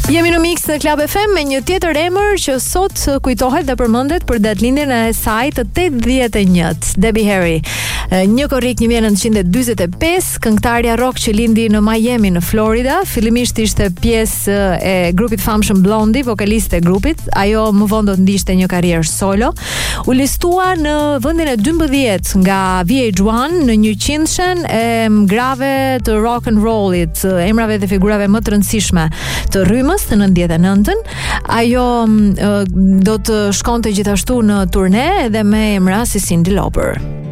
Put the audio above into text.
Jemi në Mix në Club FM me një tjetër emër që sot kujtohet dhe përmendet për datëlindjen e saj të 81. Debbie Harry. 1 korrik 1945, këngëtarja rock që lindi në Miami në Florida, fillimisht ishte pjesë e grupit famshëm Blondie, vokaliste e grupit. Ajo më vonë do të ndishte një karrierë solo. U listua në vendin e 12 nga VH1 në 100-shen e grave të rock and rollit, emrave dhe figurave më të rëndësishme të rrymës të 99-ën. Ajo do të shkonte gjithashtu në turne edhe me emra si Cyndi Lauper.